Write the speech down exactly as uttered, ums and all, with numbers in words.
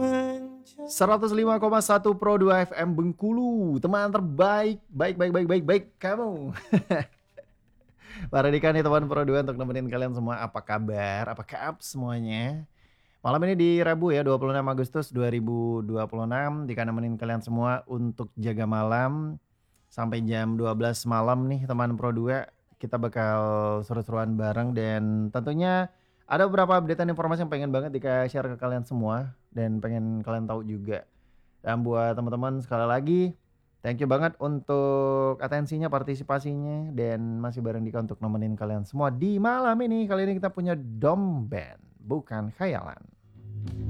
seratus lima koma satu Pro dua F M Bengkulu, teman terbaik, baik baik baik baik baik kamu. Para Dika nih teman Pro dua untuk nemenin kalian semua, apa kabar? Apa kabar semuanya? Malam ini di Rabu ya, dua puluh enam Agustus dua ribu dua puluh enam, Dika nemenin kalian semua untuk jaga malam sampai jam dua belas malam nih teman Pro dua. Kita bakal seru-seruan bareng dan tentunya ada beberapa updatean informasi yang pengen banget Dika share ke kalian semua dan pengen kalian tahu juga. Dan buat teman-teman sekali lagi thank you banget untuk atensinya, partisipasinya dan masih bareng Dika untuk nemenin kalian semua di malam ini. Kali ini kita punya Dom Band, bukan khayalan.